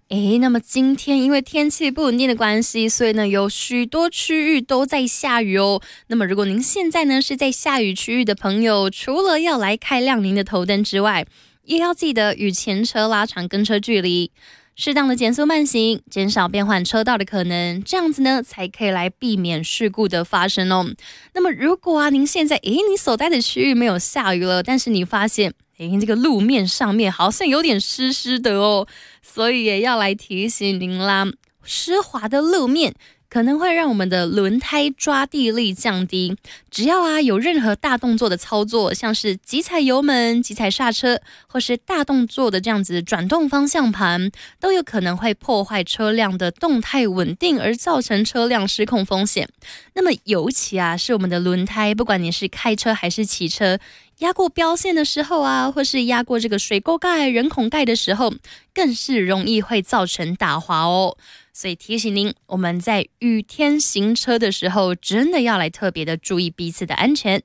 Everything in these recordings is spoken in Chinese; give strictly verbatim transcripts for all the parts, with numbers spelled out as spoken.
诶，那么今天因为天气不稳定的关系，所以呢有许多区域都在下雨哦。那么如果您现在呢是在下雨区域的朋友，除了要来开亮您的头灯之外，也要记得与前车拉长跟车距离，适当的减速慢行，减少变换车道的可能，这样子呢才可以来避免事故的发生哦。那么如果啊您现在诶你所在的区域没有下雨了，但是你发现诶这个路面上面好像有点湿湿的哦，所以也要来提醒您啦，湿滑的路面可能会让我们的轮胎抓地力降低，只要啊有任何大动作的操作，像是急踩油门、急踩刹车，或是大动作的这样子转动方向盘，都有可能会破坏车辆的动态稳定，而造成车辆失控风险。那么尤其啊是我们的轮胎，不管你是开车还是骑车，压过标线的时候啊，或是压过这个水沟盖、人孔盖的时候，更是容易会造成打滑哦。所以提醒您，我们在雨天行车的时候，真的要来特别的注意彼此的安全。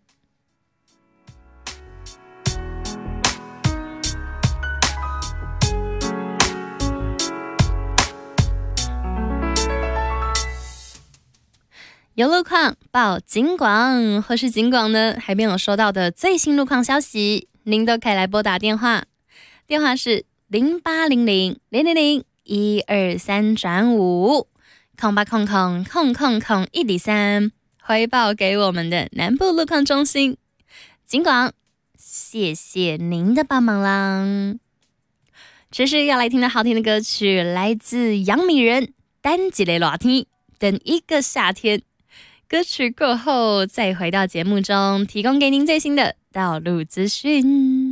有路况报警广，或是警广呢还没有收到的最新路况消息，您都可以来拨打电话，电话是零八零零零零零一二三转五空八空空空空空一点三，回报给我们的南部路况中心。警广，谢谢您的帮忙啦！这是要来听的好听的歌曲，来自杨米人《单一个热天》，等一个夏天。歌曲过后，再回到节目中，提供给您最新的道路资讯。